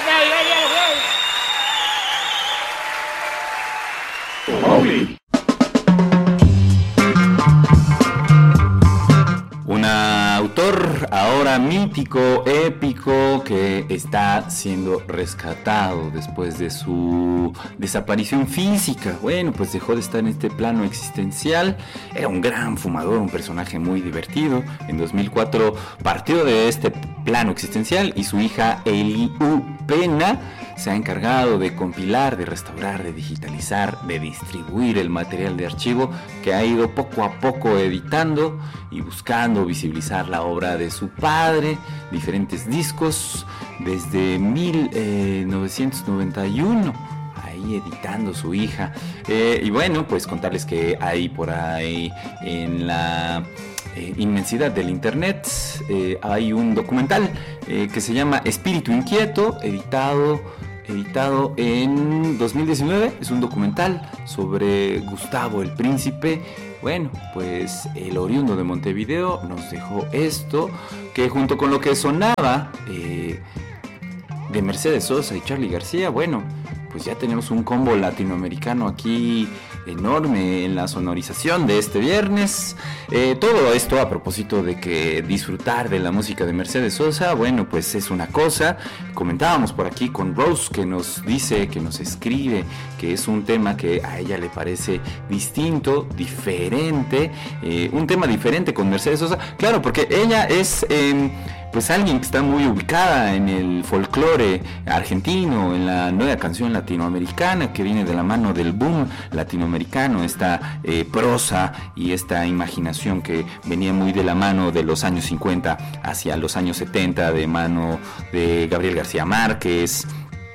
Un autor ahora mítico, épico, que está siendo rescatado después de su desaparición física. Bueno, pues dejó de estar en este plano existencial. Era un gran fumador, un personaje muy divertido. En 2004 partió de este plano existencial y su hija Eliu Pena se ha encargado de compilar, de restaurar, de digitalizar, de distribuir el material de archivo que ha ido poco a poco editando y buscando visibilizar la obra de su padre, diferentes discos desde 1991, ahí editando su hija. Y bueno, pues contarles que hay por ahí en la inmensidad del internet hay un documental que se llama Espíritu Inquieto, editado en 2019. Es un documental sobre Gustavo el Príncipe. Bueno, pues el oriundo de Montevideo nos dejó esto, que junto con lo que sonaba de Mercedes Sosa y Charly García, bueno, pues ya tenemos un combo latinoamericano aquí enorme en la sonorización de este viernes. Todo esto a propósito de que disfrutar de la música de Mercedes Sosa, bueno, pues es una cosa. Comentábamos por aquí con Rose, que nos dice, que nos escribe, que es un tema que a ella le parece distinto, diferente, un tema diferente con Mercedes Sosa. Claro, porque ella es pues alguien que está muy ubicada en el folclore argentino, en la nueva canción latinoamericana que viene de la mano del boom latinoamericano, esta prosa y esta imaginación que venía muy de la mano de los años 50 hacia los años 70, de mano de Gabriel García Márquez,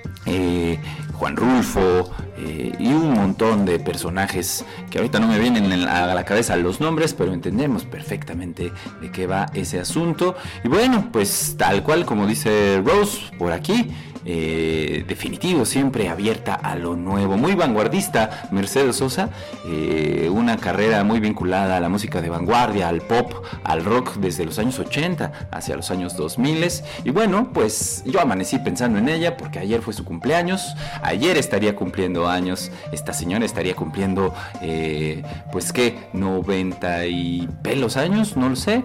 Juan Rulfo, y un montón de personajes que ahorita no me vienen a la cabeza los nombres, pero entendemos perfectamente de qué va ese asunto. Y bueno, pues tal cual como dice Rose por aquí, definitivo, siempre abierta a lo nuevo, muy vanguardista Mercedes Sosa, una carrera muy vinculada a la música de vanguardia, al pop, al rock desde los años 80 hacia los años 2000. Y bueno, pues yo amanecí pensando en ella porque ayer fue su cumpleaños, ayer estaría cumpliendo años, esta señora estaría cumpliendo pues qué, 90 y pelos años, no lo sé,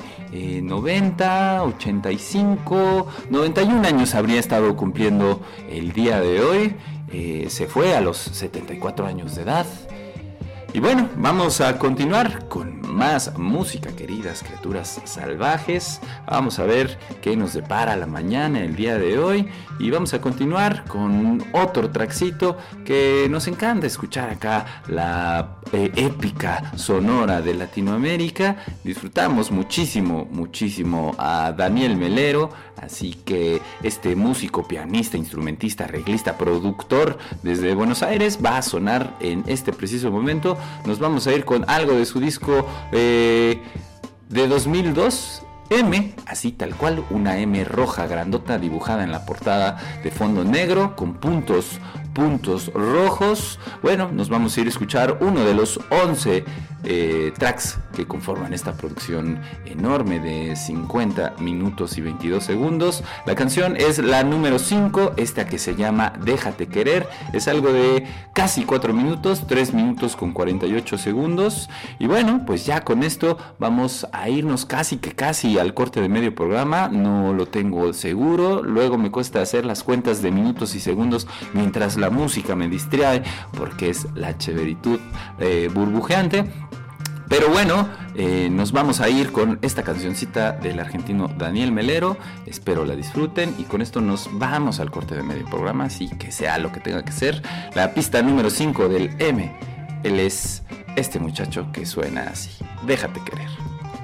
90, 85, 91 años habría estado cumpliendo el día de hoy. Se fue a los 74 años de edad. Y bueno, vamos a continuar con más música, queridas criaturas salvajes. Vamos a ver qué nos depara la mañana el día de hoy. Y vamos a continuar con otro trackcito que nos encanta escuchar acá, la épica sonora de Latinoamérica. Disfrutamos muchísimo, muchísimo a Daniel Melero. Así que este músico, pianista, instrumentista, arreglista, productor desde Buenos Aires va a sonar en este preciso momento. Nos vamos a ir con algo de su disco de 2002, M, así tal cual, una M roja grandota dibujada en la portada de fondo negro con puntos rojos. Bueno, nos vamos a ir a escuchar uno de los 11 tracks que conforman esta producción enorme de 50 minutos y 22 segundos. La canción es la número 5, esta que se llama Déjate Querer. Es algo de casi 4 minutos, 3 minutos con 48 segundos. Y bueno, pues ya con esto vamos a irnos casi al corte de medio programa. No lo tengo seguro, luego me cuesta hacer las cuentas de minutos y segundos mientras la música me distrae, porque es la chéveritud burbujeante. Pero bueno, nos vamos a ir con esta cancioncita del argentino Daniel Melero. Espero la disfruten y con esto nos vamos al corte de medio programa, así que sea lo que tenga que ser. La pista número 5 del M, él es este muchacho que suena así, Déjate Querer.